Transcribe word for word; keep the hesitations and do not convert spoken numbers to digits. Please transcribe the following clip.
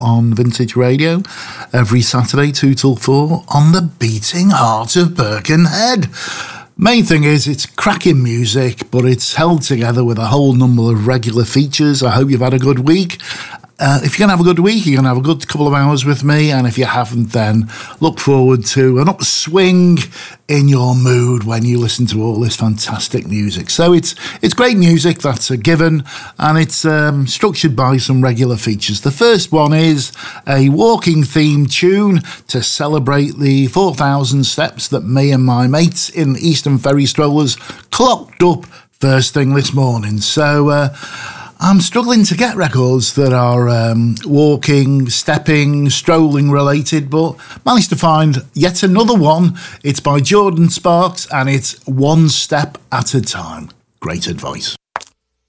on Vintage Radio every Saturday, two till four, on the beating heart of Birkenhead. Main thing is it's cracking music, but it's held together with a whole number of regular features. I hope you've had a good week. Uh, if you're going to have a good week, you're going to have a good couple of hours with me. And if you haven't, then look forward to an upswing in your mood when you listen to all this fantastic music. So it's it's great music, that's a given. And it's um, structured by some regular features. The first one is a walking theme tune to celebrate the four thousand steps that me and my mates in Eastern Ferry Strollers clocked up first thing this morning. So... Uh, I'm struggling to get records that are um, walking, stepping, strolling related, but managed to find yet another one. It's by Jordan Sparks and it's One Step at a Time. Great advice.